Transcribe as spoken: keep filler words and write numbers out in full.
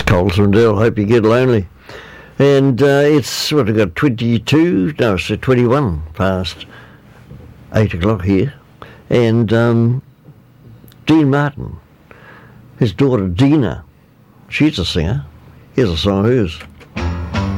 Colesondale, hope you get lonely. And uh, it's, what, I've got twenty-two, no, so twenty-one past eight o'clock here. And um, Dean Martin, his daughter Dina, she's a singer. Here's a song of hers.